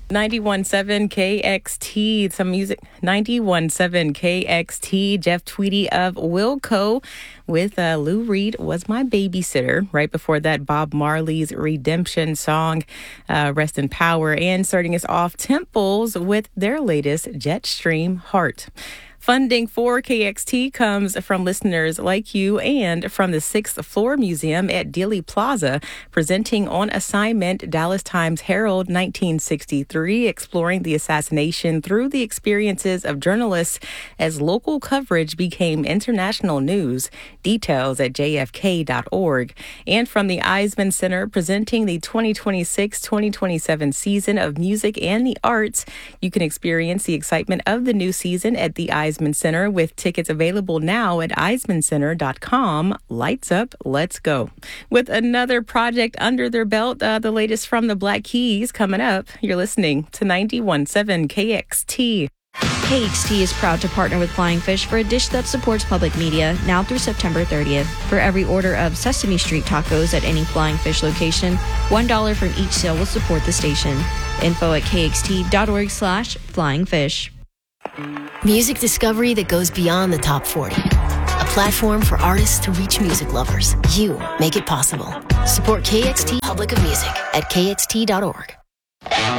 91.7 KXT, some music. 91.7 KXT, Jeff Tweedy of Wilco with Lou Reed was my babysitter. Right before that, Bob Marley's Redemption song, Rest in Power. And starting us off, Temples with their latest Jetstream Heart. Funding for KXT comes from listeners like you and from the 6th Floor Museum at Dealey Plaza, presenting On Assignment, Dallas Times Herald 1963, exploring the assassination through the experiences of journalists as local coverage became international news. Details at jfk.org. And from the Eisman Center, presenting the 2026-2027 season of music and the arts. You can experience the excitement of the new season at the Eisman Center with tickets available now at eismancenter.com. Lights up, let's go. With another project under their belt, the latest from the Black Keys coming up. You're listening to 91.7 KXT. KXT is proud to partner with Flying Fish for a dish that supports public media now through September 30th. For every order of Sesame Street tacos at any Flying Fish location, $1 from each sale will support the station. Info at kxt.org/flyingfish. Music discovery that goes beyond the top 40. A platform for artists to reach music lovers. You make it possible. Support KXT Public of Music at kxt.org.